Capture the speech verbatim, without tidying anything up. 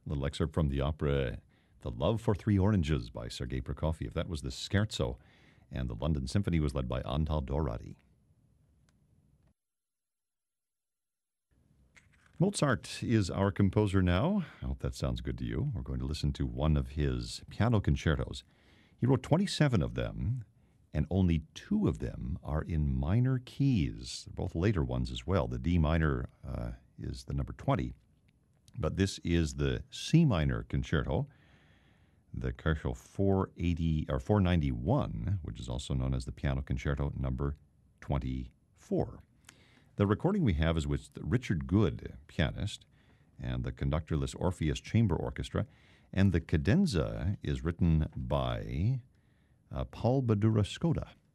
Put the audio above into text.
A little excerpt from the opera The Love for Three Oranges by Sergei Prokofiev. That was the scherzo, and the London Symphony was led by Antal Dorati. Mozart is our composer now. I hope that sounds good to you. We're going to listen to one of his piano concertos. He wrote twenty-seven of them, and only two of them are in minor keys. They're both later ones as well. The D minor uh, is the number twenty, but this is the C minor concerto, the Concerto four eighty or four ninety-one, which is also known as the piano concerto number twenty-four. The recording we have is with Richard Good, pianist, and the conductorless Orpheus Chamber Orchestra, and the cadenza is written by uh, Paul Badura Skoda.